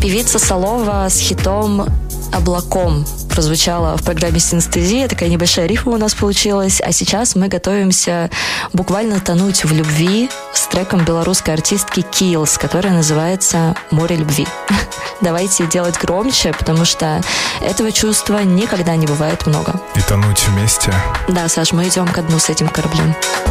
Певица Солова с хитом «Облаком» прозвучала в программе «Синестезия». Такая небольшая рифма у нас получилась. А сейчас мы готовимся буквально тонуть в любви с треком белорусской артистки Килс, который называется «Море любви». Давайте делать громче, потому что этого чувства никогда не бывает много. И тонуть вместе. Да, Саш, мы идем ко дну с этим кораблем.